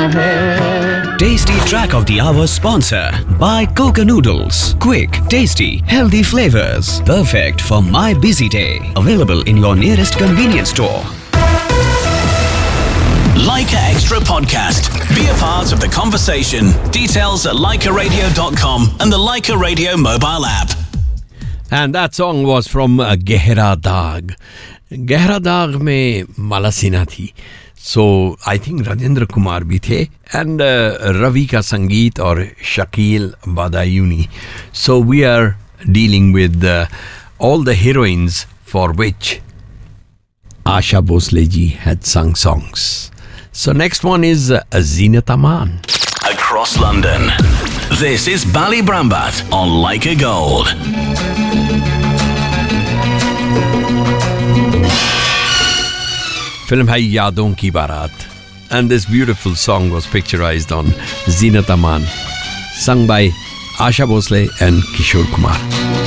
है। Tasty Track of the Hour sponsor by Coca Noodles. Quick, tasty, healthy flavors. Perfect for my busy day. Available in your nearest convenience store. Leica Extra Podcast. Be a part of the conversation. Details at leicaradio.com and the Leica Radio mobile app. And that song was from Gehra Daag. Gehra Daag में माला सिन्हा थी. So I think Rajendra Kumar भी थे and Ravi का संगीत और Shakeel Badayuni. So we are dealing with all the heroines for which Asha Bhosle ji had sung songs. So next one is Zeenat Aman. Across London, this is Bali Brambat on Leica Gold. Film hai Yaadon Ki Barat, and this beautiful song was picturized on Zeenat Aman, sung by Asha Bhosle and Kishore Kumar.